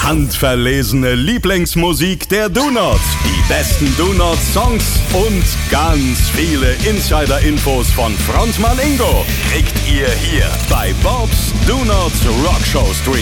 handverlesene Lieblingsmusik der Do-Nots, die besten Do-Nots-Songs und ganz viele Insider-Infos von Frontmann Ingo kriegt ihr hier bei Bobs Do-Nots Rockshow Stream.